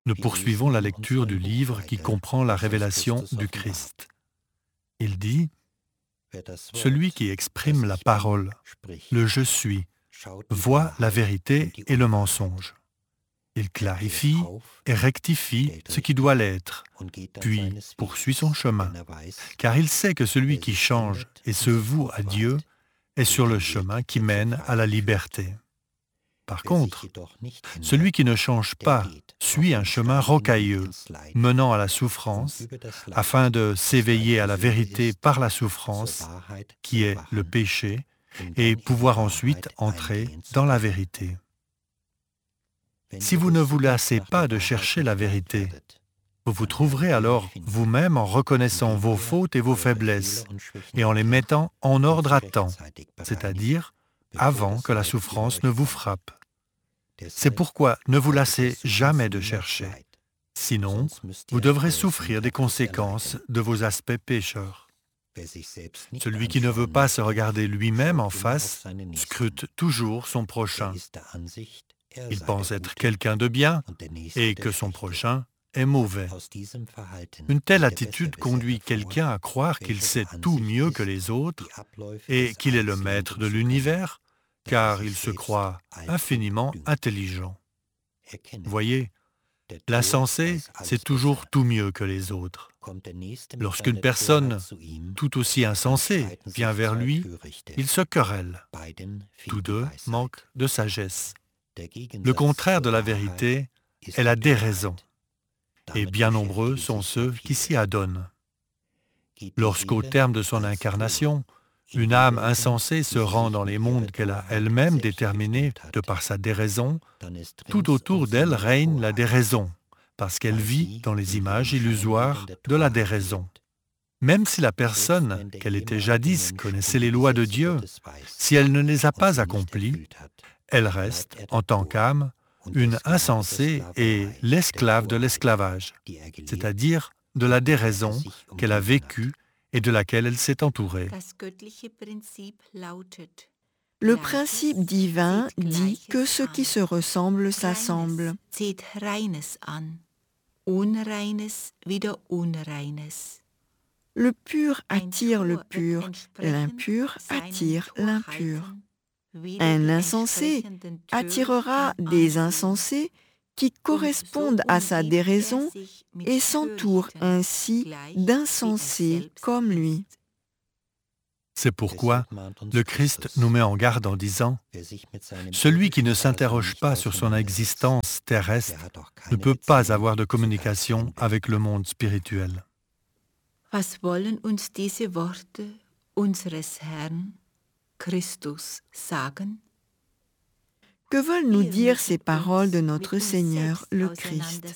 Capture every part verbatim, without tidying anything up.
Nous poursuivons la lecture du livre qui comprend la révélation du Christ. Il dit, « Celui qui exprime la parole, le « Je suis », voit la vérité et le mensonge. Il clarifie et rectifie ce qui doit l'être, puis poursuit son chemin, car il sait que celui qui change et se voue à Dieu est sur le chemin qui mène à la liberté. Par contre, celui qui ne change pas suit un chemin rocailleux, menant à la souffrance, afin de s'éveiller à la vérité par la souffrance, qui est le péché, et pouvoir ensuite entrer dans la vérité. Si vous ne vous lassez pas de chercher la vérité, vous vous trouverez alors vous-même en reconnaissant vos fautes et vos faiblesses, et en les mettant en ordre à temps, c'est-à-dire avant que la souffrance ne vous frappe. C'est pourquoi ne vous lassez jamais de chercher. Sinon, vous devrez souffrir des conséquences de vos aspects pécheurs. Celui qui ne veut pas se regarder lui-même en face scrute toujours son prochain. Il pense être quelqu'un de bien et que son prochain est mauvais. Une telle attitude conduit quelqu'un à croire qu'il sait tout mieux que les autres et qu'il est le maître de l'univers, car il se croit infiniment intelligent. Voyez, l'insensé sait toujours tout mieux que les autres. Lorsqu'une personne tout aussi insensée vient vers lui, il se querelle. Tous deux manquent de sagesse. Le contraire de la vérité est la déraison, et bien nombreux sont ceux qui s'y adonnent. Lorsqu'au terme de son incarnation, une âme insensée se rend dans les mondes qu'elle a elle-même déterminés de par sa déraison, tout autour d'elle règne la déraison, parce qu'elle vit dans les images illusoires de la déraison. Même si la personne qu'elle était jadis connaissait les lois de Dieu, si elle ne les a pas accomplies, elle reste, en tant qu'âme, une insensée et l'esclave de l'esclavage, c'est-à-dire de la déraison qu'elle a vécue et de laquelle elle s'est entourée. Le principe divin dit que ce qui se ressemble s'assemble. Le pur attire le pur, l'impur attire l'impur. Un insensé attirera des insensés qui correspondent à sa déraison et s'entourent ainsi d'insensés comme lui. C'est pourquoi le Christ nous met en garde en disant « Celui qui ne s'interroge pas sur son existence terrestre ne peut pas avoir de communication avec le monde spirituel. » Was wollen uns diese Worte unseres Herrn Christus sagen? Que veulent nous dire ces paroles de notre Seigneur, le Christ?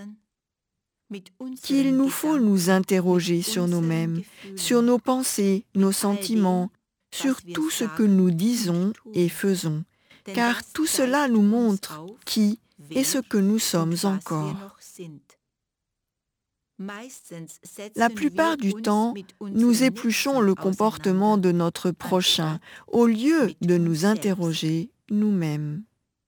Qu'il nous faut nous interroger sur nous-mêmes, sur nos pensées, nos sentiments, sur tout ce que nous disons et faisons, car tout cela nous montre qui et ce que nous sommes encore. La plupart du temps, nous épluchons le comportement de notre prochain au lieu de nous interroger nous-mêmes.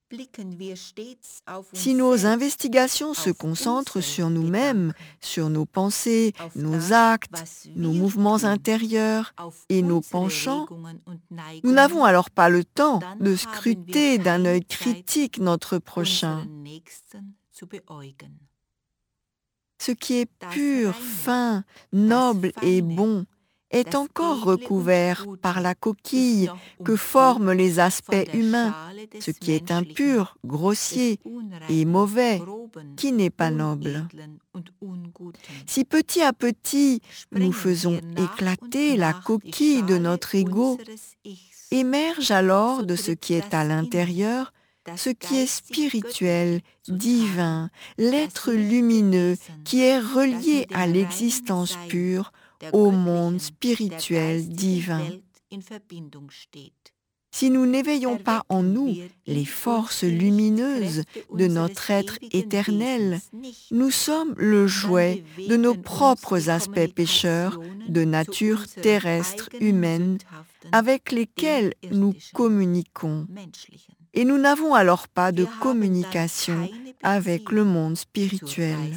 Si nos investigations se concentrent sur nous-mêmes, sur nos pensées, nos actes, nos mouvements intérieurs et nos penchants, nous n'avons alors pas le temps de scruter d'un œil critique notre prochain. Ce qui est pur, fin, noble et bon est encore recouvert par la coquille que forment les aspects humains, ce qui est impur, grossier et mauvais, qui n'est pas noble. Si petit à petit nous faisons éclater la coquille de notre ego, émerge alors de ce qui est à l'intérieur ce qui est spirituel, divin, l'être lumineux qui est relié à l'existence pure, au monde spirituel divin. Si nous n'éveillons pas en nous les forces lumineuses de notre être éternel, nous sommes le jouet de nos propres aspects pécheurs de nature terrestre humaine avec lesquels nous communiquons. Et nous n'avons alors pas de communication avec le monde spirituel.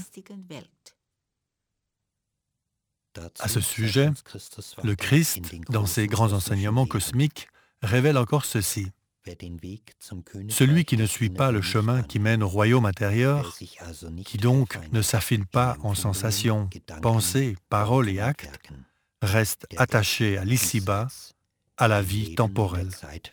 À ce sujet, le Christ, dans ses grands enseignements cosmiques, révèle encore ceci. Celui qui ne suit pas le chemin qui mène au royaume intérieur, qui donc ne s'affine pas en sensations, pensées, paroles et actes, reste attaché à l'ici-bas, à la vie temporelle.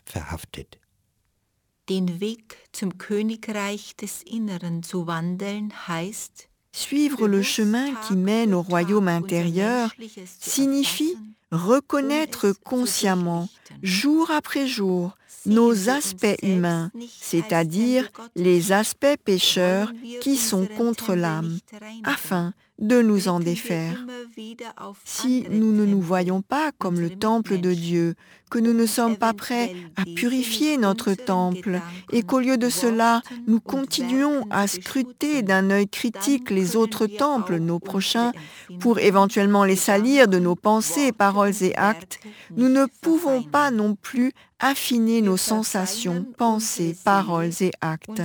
Den Weg zum Königreich des Inneren zu wandeln heißt, suivre le chemin qui mène au royaume intérieur signifie reconnaître consciemment, jour après jour, nos aspects humains, c'est-à-dire les aspects pécheurs qui sont contre l'âme, afin de nous en défaire. Si nous ne nous voyons pas comme le temple de Dieu, que nous ne sommes pas prêts à purifier notre temple et qu'au lieu de cela, nous continuons à scruter d'un œil critique les autres temples, nos prochains, pour éventuellement les salir de nos pensées, paroles et actes, nous ne pouvons pas non plus affiner nos sensations, pensées, paroles et actes.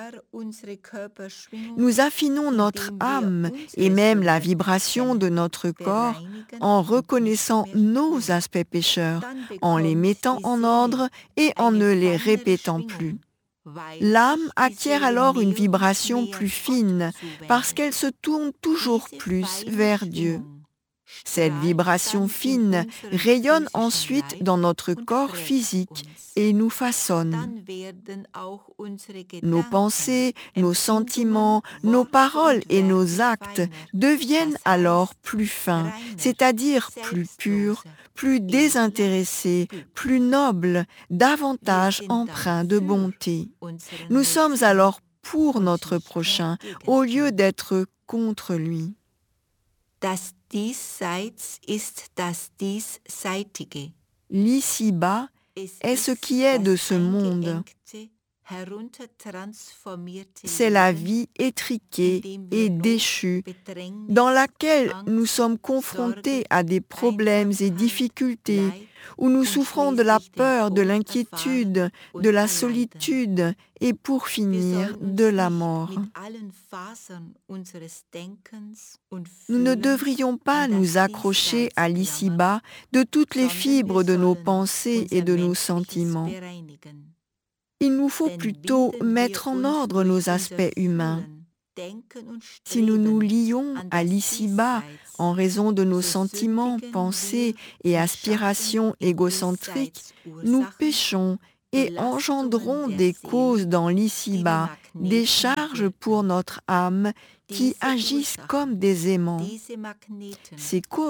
Nous affinons notre âme et même la vibration de notre corps en reconnaissant nos aspects pécheurs, en les mettant en ordre et en ne les répétant plus. L'âme acquiert alors une vibration plus fine parce qu'elle se tourne toujours plus vers Dieu. Cette vibration fine rayonne ensuite dans notre corps physique et nous façonne. Nos pensées, nos sentiments, nos paroles et nos actes deviennent alors plus fins, c'est-à-dire plus purs, plus désintéressés, plus nobles, davantage empreints de bonté. Nous sommes alors pour notre prochain au lieu d'être contre lui. Das Diesseits ist das Diesseitige. L'ici-bas est ce qui est de ce monde. C'est la vie étriquée et déchue, dans laquelle nous sommes confrontés à des problèmes et difficultés, où nous souffrons de la peur, de l'inquiétude, de la solitude et pour finir, de la mort. Nous ne devrions pas nous accrocher à l'ici-bas de toutes les fibres de nos pensées et de nos sentiments. Il nous faut plutôt mettre en ordre nos aspects humains. Si nous nous lions à l'ici-bas en raison de nos sentiments, pensées et aspirations égocentriques, nous péchons et engendrons des causes dans l'ici-bas, des charges pour notre âme qui agissent comme des aimants. Ces causes